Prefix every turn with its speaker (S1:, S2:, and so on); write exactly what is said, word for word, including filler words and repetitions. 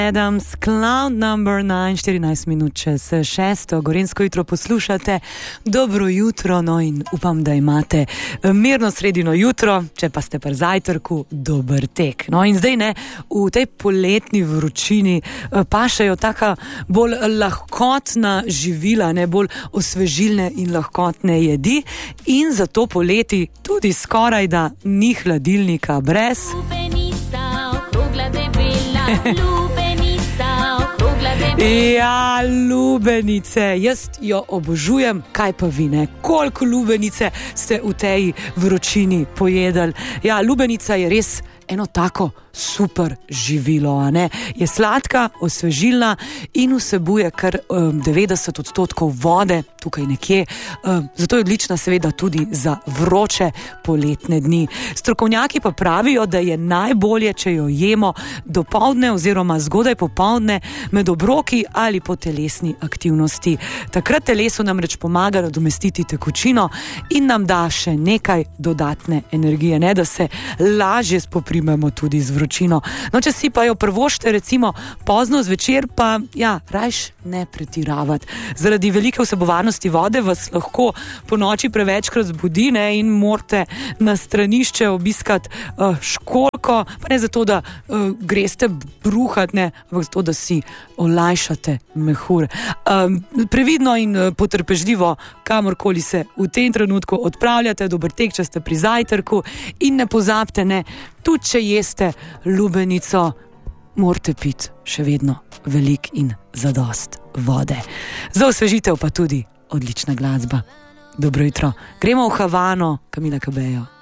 S1: Adams, Cloud number nine, štirinajst minut čez šesto, Gorenjsko jutro poslušate. Dobro jutro, no in upam, da imate mirno sredino jutro, če pa ste pri zajtrku, dober tek. No in zdaj ne, v tej poletni vročini pašajo taka bolj lahkotna živila, ne bolj osvežilne in lahkotne jedi in zato poleti tudi skoraj da ni hladilnika brez.
S2: Lubenica, okrogla debela, lubenica, okrogla debela.
S1: Ja, lubenice, jaz jo obožujem, kaj pa vi ne? Koliko lubenice ste v tej vročini pojedali? Ja, lubenica je res eno tako super živilo, a ne? Je sladka, osvežilna in vsebuje kar um, devetdeset odstotkov vode, tukaj nekje, um, zato je odlična seveda tudi za vroče poletne dni. Strokovnjaki pa pravijo, da je najbolje, če jo jemo dopoldne oziroma zgodaj popoldne med obroki ali po telesni aktivnosti. Takrat telesu namreč pomaga nadomestiti tekočino in nam da še nekaj dodatne energije, ne, da se lažje spoprimemo tudi z vročino. No, če si pa jo prvošte recimo pozno zvečer, pa ja, rajš ne pretiravati. Zaradi velike vsebovanosti vode vas lahko po noči prevečkrat zbudi, ne, in morate na stranišče obiskati uh, školjko, pa ne zato, da uh, greste bruhat, ne, ampak zato, da si olajšate mehur. Um, previdno in uh, potrpežljivo, kamorkoli se v tem trenutku odpravljate, dober tek, če ste pri zajtrku in ne pozabite, ne, tudi če jeste lubenico, morate piti še vedno velik in zadost vode. Za osvežitev pa tudi odlična glasba. Dobro jutro. Gremo v Havano, Camila Cabello.